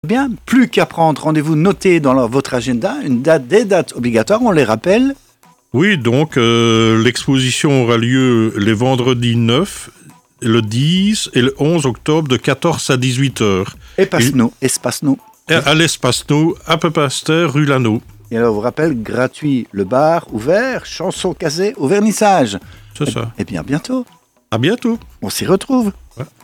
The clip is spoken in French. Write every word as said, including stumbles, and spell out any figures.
Bien, plus qu'à prendre rendez-vous, notez dans leur- votre agenda une date, des dates obligatoires, on les rappelle. Oui, donc euh, l'exposition aura lieu les vendredis neuf, le dix et le onze octobre de quatorze à dix-huit heures. Espace-nous, espace-nous. Et à l'Espace Nou, à Peu Pasteur, rue Lano. Et alors, vous rappelle, gratuit, le bar ouvert, chanson casée au vernissage. C'est ça. Et bien, bientôt, À bientôt. on s'y retrouve. Ouais.